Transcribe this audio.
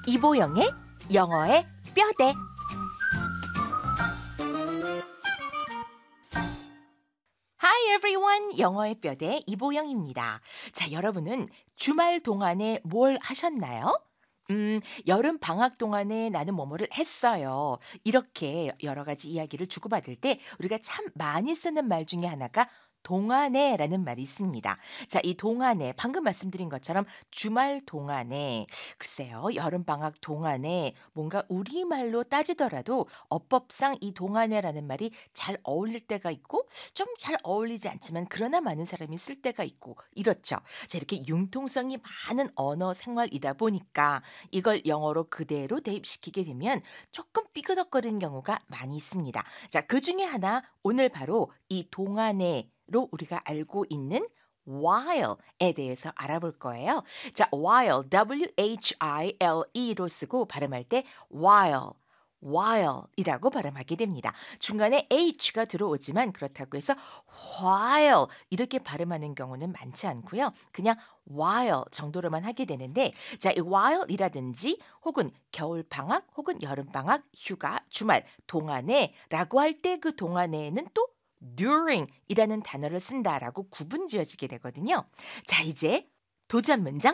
이보영의 영어의 뼈대. Hi everyone, 영어의 뼈대 이보영입니다. 자, 여러분은 주말 동안에 뭘 하셨나요? 여름 방학 동안에 나는 뭐뭐를 했어요. 이렇게 여러 가지 이야기를 주고받을 때 우리가 참 많이 쓰는 말 중에 하나가 동안에라는 말이 있습니다. 자, 이 동안에 방금 말씀드린 것처럼 주말 동안에 글쎄요, 여름 방학 동안에 뭔가 우리말로 따지더라도 어법상 이 동안에라는 말이 잘 어울릴 때가 있고 좀 잘 어울리지 않지만 그러나 많은 사람이 쓸 때가 있고 이렇죠. 자, 이렇게 융통성이 많은 언어 생활이다 보니까 이걸 영어로 그대로 대입시키게 되면 조금 삐그덕거리는 경우가 많이 있습니다. 자, 그 중에 하나 오늘 바로 이 동안에로 우리가 알고 있는 while에 대해서 알아볼 거예요. 자, while, W-H-I-L-E로 쓰고 발음할 때 while이라고 발음하게 됩니다. 중간에 H가 들어오지만 그렇다고 해서 while 이렇게 발음하는 경우는 많지 않고요. 그냥 while 정도로만 하게 되는데, 자, 이 while이라든지 혹은 겨울방학 혹은 여름방학, 휴가, 주말, 동안에라고 할 때 그 동안에는 또 during이라는 단어를 쓴다라고 구분 지어지게 되거든요. 자, 이제 도전 문장